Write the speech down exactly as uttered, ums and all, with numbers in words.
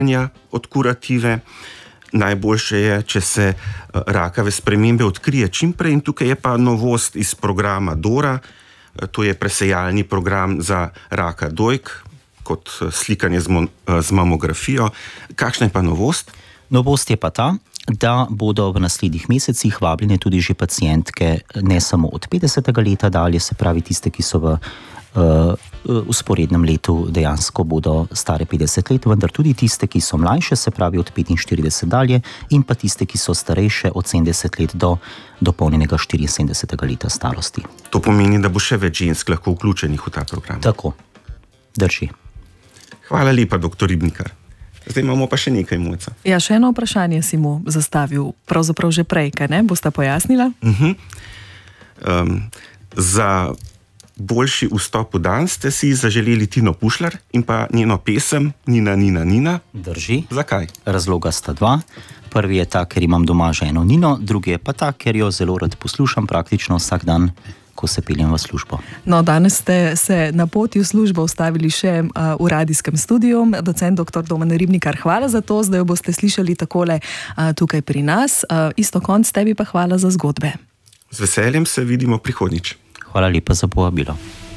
od kurative. Najboljše je, če se rakave spremembe odkrije čim prej, in tukaj je pa novost iz programa Dora, to je presejalni program za raka dojk, kot slikanje z, mon, z mamografijo. Kakšna je pa novost? Novost je pa ta, da bodo v naslednjih mesecih vabljene tudi že pacientke ne samo od petdesetega leta dalje, se pravi tiste, ki so v usporednem letu dejansko bodo stare petdeset let, vendar tudi tiste, ki so mlajše, se pravi od petinštirideset dalje, in pa tiste, ki so starejše od sedemdeset let do dopolnjenega štiriinsedemdesetega leta starosti. To pomeni, da bo še več žensk lahko vključenih v ta program. Tako, drži. Hvala lepa, doktor Ribnikar. Zdaj imamo pa še nekaj, Mojca. Ja, še eno vprašanje si mu zastavil, pravzaprav že prej, kaj ne? Bosta pojasnila? Uh-huh. Um, za boljši vstop v dan ste si zaželeli Tino Pušlar in pa njeno pesem Nina, Nina, Nina. Drži. Zakaj? Razloga sta dva. Prvi je ta, ker imam doma ženo Nino, drugi je pa ta, ker jo zelo rad poslušam praktično vsak dan, ko se peljem v službo. No, danes ste se na poti v službo ustavili še uh, v radijskem studiu. Docent doktor Domen Ribnikar, hvala za to. Zdaj jo boste slišali takole uh, tukaj pri nas. Uh, isto konc, tebi pa hvala za zgodbe. Z veseljem se vidimo prihodnjič. Hvala lepa za povabilo.